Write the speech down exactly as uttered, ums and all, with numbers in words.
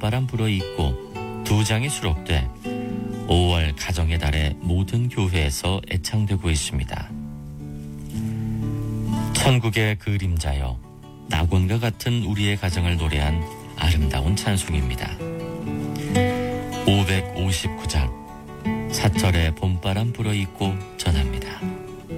봄바람 불어있고 두 장이 수록돼 오월 가정의 달에 모든 교회에서 애창되고 있습니다. 천국의 그림자여, 낙원과 같은 우리의 가정을 노래한 아름다운 찬송입니다. 오백오십구 장 사철의 봄바람 불어있고 전합니다.